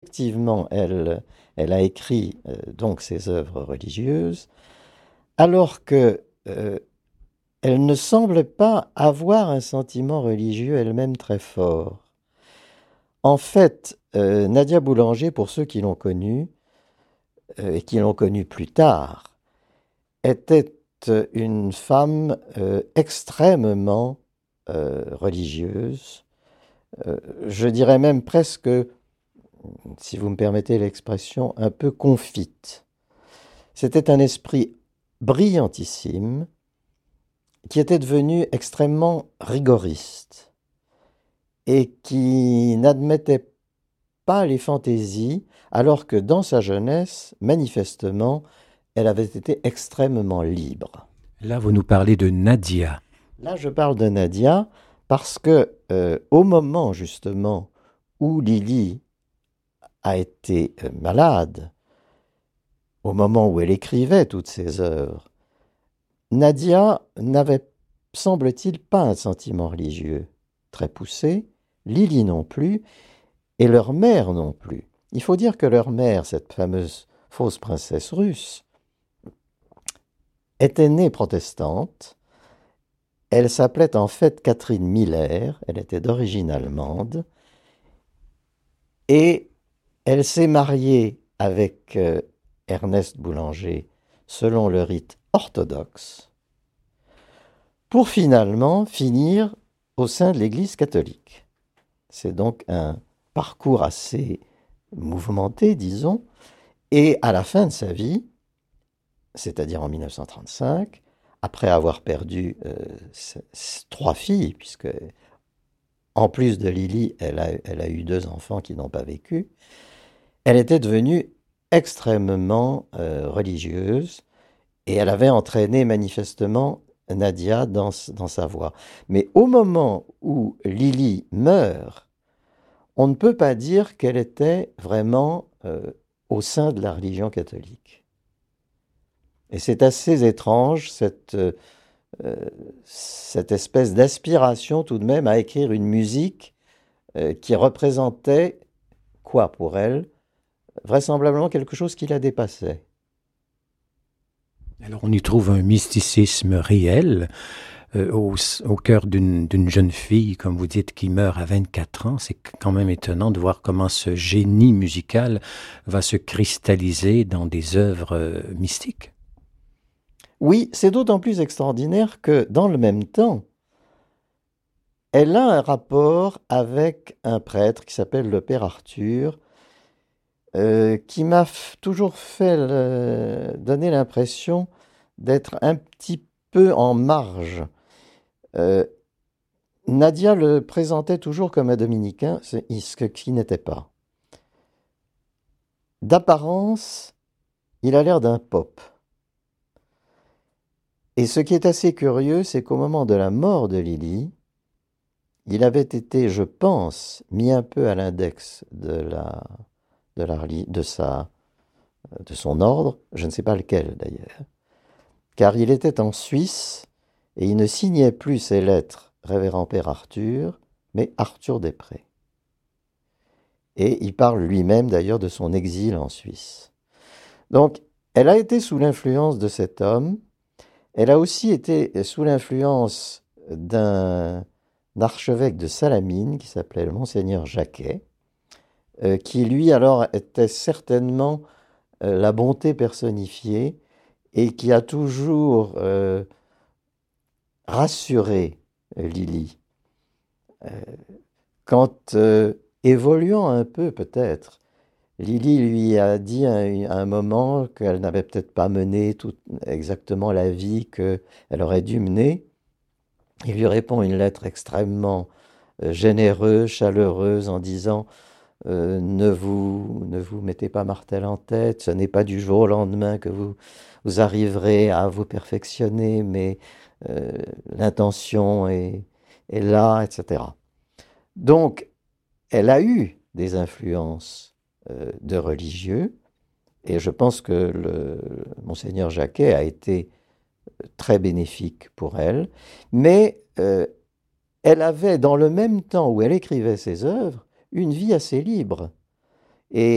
effectivement, elle a écrit donc ses œuvres religieuses, alors que elle ne semble pas avoir un sentiment religieux elle-même très fort. En fait, Nadia Boulanger, pour ceux qui l'ont connue et qui l'ont connue plus tard, était une femme extrêmement religieuse, je dirais même presque, si vous me permettez l'expression, un peu confite. C'était un esprit brillantissime qui était devenu extrêmement rigoriste et qui n'admettait pas les fantaisies, alors que dans sa jeunesse, manifestement, elle avait été extrêmement libre. Là, vous nous parlez de Nadia. Là, je parle de Nadia parce que au moment justement où Lily a été malade, au moment où elle écrivait toutes ses œuvres, Nadia n'avait, semble-t-il, pas un sentiment religieux très poussé, Lily non plus, et leur mère non plus. Il faut dire que leur mère, cette fameuse fausse princesse russe, était née protestante. Elle s'appelait en fait Catherine Miller, elle était d'origine allemande, et elle s'est mariée avec Ernest Boulanger selon le rite orthodoxe, pour finalement finir au sein de l'Église catholique. C'est donc un parcours assez mouvementé, disons, et à la fin de sa vie, c'est-à-dire en 1935, après avoir perdu trois filles, puisque en plus de Lily, elle a eu deux enfants qui n'ont pas vécu, elle était devenue extrêmement religieuse et elle avait entraîné manifestement Nadia dans sa voie. Mais au moment où Lily meurt, on ne peut pas dire qu'elle était vraiment au sein de la religion catholique. Et c'est assez étrange, cette espèce d'aspiration tout de même à écrire une musique qui représentait, quoi pour elle? Vraisemblablement quelque chose qui la dépassait. Alors, on y trouve un mysticisme réel au cœur d'une jeune fille, comme vous dites, qui meurt à 24 ans. C'est quand même étonnant de voir comment ce génie musical va se cristalliser dans des œuvres mystiques. Oui, c'est d'autant plus extraordinaire que, dans le même temps, elle a un rapport avec un prêtre qui s'appelle le Père Arthur, qui m'a toujours fait donner l'impression d'être un petit peu en marge. Euh, Nadia le présentait toujours comme un dominicain, ce qui n'était pas. D'apparence, il a l'air d'un pope. Et ce qui est assez curieux, c'est qu'au moment de la mort de Lily, il avait été, je pense, mis un peu à l'index de son ordre, je ne sais pas lequel d'ailleurs, car il était en Suisse et il ne signait plus ses lettres Révérend Père Arthur, mais Arthur Després. Et il parle lui-même d'ailleurs de son exil en Suisse. Donc, elle a été sous l'influence de cet homme. Elle a aussi été sous l'influence d'un archevêque de Salamine qui s'appelait le Monseigneur Jacquet, qui lui alors était certainement la bonté personnifiée et qui a toujours rassuré Lily. Euh, Quand, évoluant un peu peut-être, Lily lui a dit à un moment qu'elle n'avait peut-être pas mené exactement la vie qu'elle aurait dû mener. Il lui répond une lettre extrêmement généreuse, chaleureuse, en disant ne vous mettez pas martel en tête, ce n'est pas du jour au lendemain que vous arriverez à vous perfectionner, mais euh, l'intention est là, etc. Donc, elle a eu des influences de religieux, et je pense que Monseigneur Jacquet a été très bénéfique pour elle, mais elle avait, dans le même temps où elle écrivait ses œuvres, une vie assez libre. Et